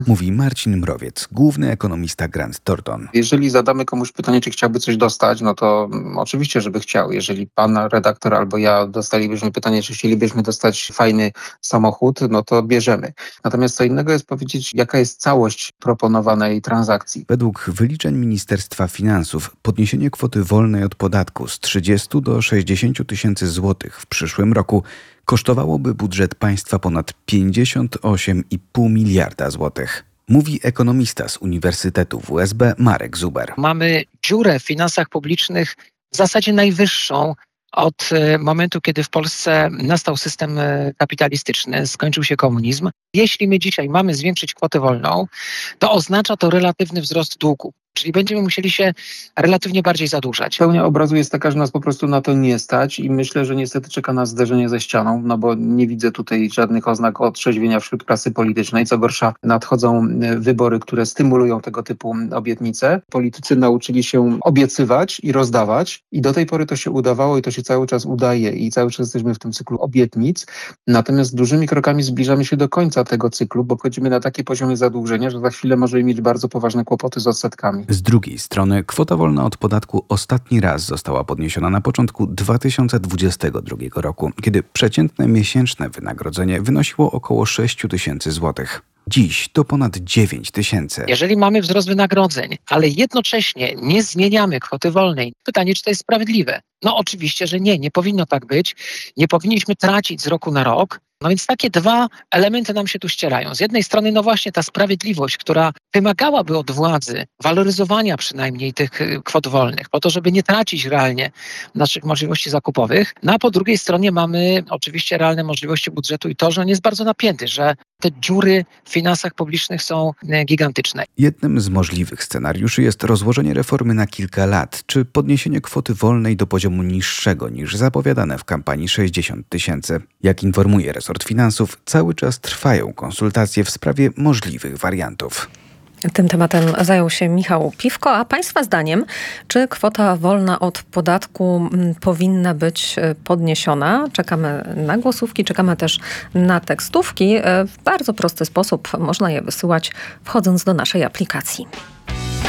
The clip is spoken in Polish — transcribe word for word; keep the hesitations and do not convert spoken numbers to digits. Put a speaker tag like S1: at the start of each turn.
S1: Mówi Marcin Mrowiec, główny ekonomista Grant Thornton.
S2: Jeżeli zadamy komuś pytanie, czy chciałby coś dostać, no to mm, oczywiście, żeby chciał. Jeżeli pan redaktor albo ja dostalibyśmy pytanie, czy chcielibyśmy dostać fajny samochód, no to bierzemy. Natomiast co innego jest powiedzieć, jaka jest całość proponowanej transakcji.
S1: Według wyliczeń Ministerstwa Finansów podniesienie kwoty wolnej od podatku z trzydziestu do sześćdziesięciu tysięcy złotych w przyszłym roku kosztowałoby budżet państwa ponad pięćdziesiąt osiem i pół miliarda złotych. Mówi ekonomista z Uniwersytetu W S B Marek Zuber.
S3: Mamy dziurę w finansach publicznych w zasadzie najwyższą od momentu, kiedy w Polsce nastał system kapitalistyczny, skończył się komunizm. Jeśli my dzisiaj mamy zwiększyć kwotę wolną, to oznacza to relatywny wzrost długu. Czyli będziemy musieli się relatywnie bardziej zadłużać.
S2: Pełnia obrazu jest taka, że nas po prostu na to nie stać i myślę, że niestety czeka nas zderzenie ze ścianą, no bo nie widzę tutaj żadnych oznak otrzeźwienia wśród klasy politycznej. Co gorsza, nadchodzą wybory, które stymulują tego typu obietnice. Politycy nauczyli się obiecywać i rozdawać i do tej pory to się udawało i to się cały czas udaje i cały czas jesteśmy w tym cyklu obietnic. Natomiast dużymi krokami zbliżamy się do końca tego cyklu, bo wchodzimy na takie poziomy zadłużenia, że za chwilę możemy mieć bardzo poważne kłopoty z odsetkami.
S1: Z drugiej strony kwota wolna od podatku ostatni raz została podniesiona na początku dwa tysiące dwudziestego drugiego roku, kiedy przeciętne miesięczne wynagrodzenie wynosiło około sześć tysięcy złotych. Dziś to ponad dziewięć tysięcy.
S3: Jeżeli mamy wzrost wynagrodzeń, ale jednocześnie nie zmieniamy kwoty wolnej, pytanie, czy to jest sprawiedliwe? No oczywiście, że nie, nie powinno tak być. Nie powinniśmy tracić z roku na rok. No więc takie dwa elementy nam się tu ścierają. Z jednej strony no właśnie ta sprawiedliwość, która wymagałaby od władzy waloryzowania przynajmniej tych kwot wolnych, po to, żeby nie tracić realnie naszych możliwości zakupowych. No a po drugiej stronie mamy oczywiście realne możliwości budżetu i to, że on jest bardzo napięty, że te dziury w finansach publicznych są gigantyczne.
S1: Jednym z możliwych scenariuszy jest rozłożenie reformy na kilka lat, czy podniesienie kwoty wolnej do poziomu niższego niż zapowiadane w kampanii sześćdziesiąt tysięcy. Jak informuje resort finansów, cały czas trwają konsultacje w sprawie możliwych wariantów.
S4: Tym tematem zajął się Michał Piwko, a Państwa zdaniem, czy kwota wolna od podatku powinna być podniesiona? Czekamy na głosówki, czekamy też na tekstówki. W bardzo prosty sposób można je wysyłać, wchodząc do naszej aplikacji.